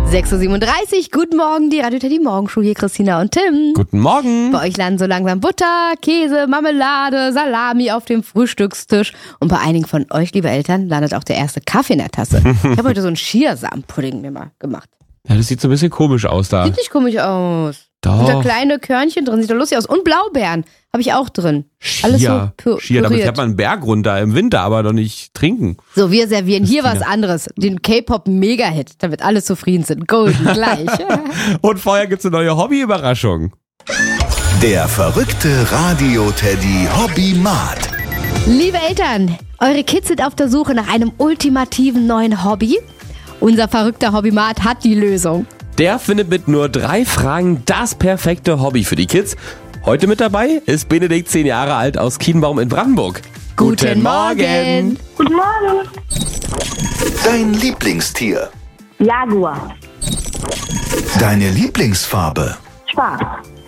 6.37 Uhr, guten Morgen, die Radio Teddy Morgenshow, hier Christina und Tim. Guten Morgen. Bei euch landen so langsam Butter, Käse, Marmelade, Salami auf dem Frühstückstisch. Und bei einigen von euch, liebe Eltern, landet auch der erste Kaffee in der Tasse. Ich habe heute so einen Chiasamen-Pudding mir mal gemacht. Ja, das sieht so ein bisschen komisch aus da. Sieht nicht komisch aus. Doch. Sind da kleine Körnchen drin, sieht doch lustig aus. Und Blaubeeren habe ich auch drin. Alles so Chia, damit püriert. fährt man einen Berg runter im Winter, aber doch nicht trinken. So, wir servieren hier was anderes. Den K-Pop-Mega-Hit, damit alle zufrieden sind. Golden gleich. Und vorher gibt's eine neue Hobby-Überraschung. Der verrückte Radio-Teddy Hobby-Mat. Liebe Eltern, eure Kids sind auf der Suche nach einem ultimativen neuen Hobby. Unser verrückter Hobby-Mat hat die Lösung. Der findet mit nur 3 Fragen das perfekte Hobby für die Kids. Heute mit dabei ist Benedikt, 10 Jahre alt, aus Kienbaum in Brandenburg. Guten Morgen. Guten Morgen. Dein Lieblingstier. Jaguar. Deine Lieblingsfarbe. Schwarz.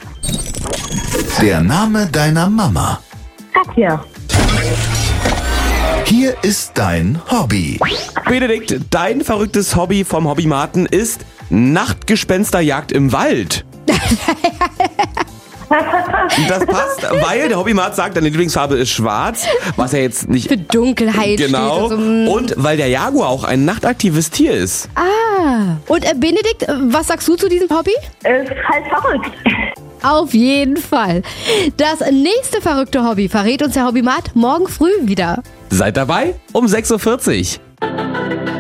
Der Name deiner Mama. Katja. Hier ist dein Hobby. Benedikt, dein verrücktes Hobby vom Hobbymaten ist Nachtgespensterjagd im Wald. Das passt, weil der Hobbymat sagt, deine Lieblingsfarbe ist schwarz, was ja jetzt nicht... Für Dunkelheit Genau, steht. Also, und weil der Jaguar auch ein nachtaktives Tier ist. Und Benedikt, was sagst du zu diesem Hobby? Ist halt verrückt. Auf jeden Fall. Das nächste verrückte Hobby verrät uns der Hobbymat morgen früh wieder. Seid dabei um 6.40 Uhr.